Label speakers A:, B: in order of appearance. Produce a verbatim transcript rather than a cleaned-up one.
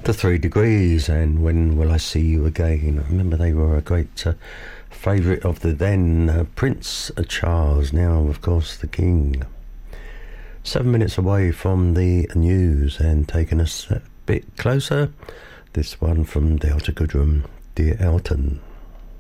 A: The Three Degrees and When Will I See You Again. I remember they were a great uh, favourite of the then uh, Prince Charles, now of course the King. Seven minutes away from the news and taking us a bit closer, this one from Delta Goodrem, Dear Elton.